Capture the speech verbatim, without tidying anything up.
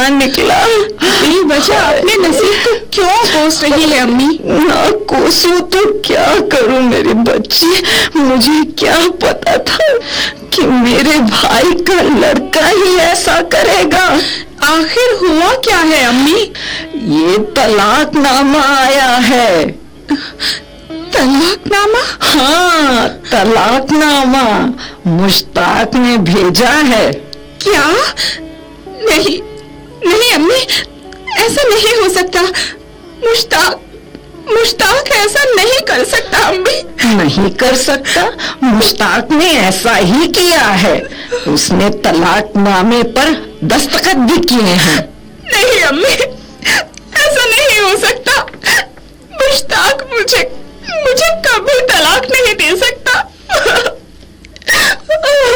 ना निकला। बेवजह अपने नसीब को क्यों कोस रही है अम्मी? ना कोसू तो क्या करूं मेरी बच्ची, मुझे क्या पता था कि मेरे भाई का लड़का ही ऐसा करेगा। आखिर हुआ क्या है अम्मी? ये तलाकनामा आया है। तलाकनामा? हाँ, तलाकनामा मुश्ताक ने भेजा है। क्या? नहीं नहीं अम्मी, ऐसा नहीं हो सकता। मुश्ताक मुश्ताक ऐसा नहीं कर सकता अम्मी। नहीं कर सकता? मुश्ताक ने ऐसा ही किया है। उसने तलाकनामे पर दस्तखत भी किए हैं। नहीं अम्मी, ऐसा नहीं हो सकता। मुश्ताक मुझे मुझे कभी तलाक नहीं दे सकता।